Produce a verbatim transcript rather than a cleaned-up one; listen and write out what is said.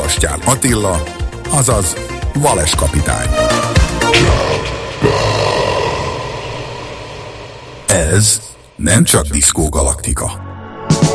Sebastian Attila, azaz Vales kapitány. Ez nem csak Diszkó Galaktika.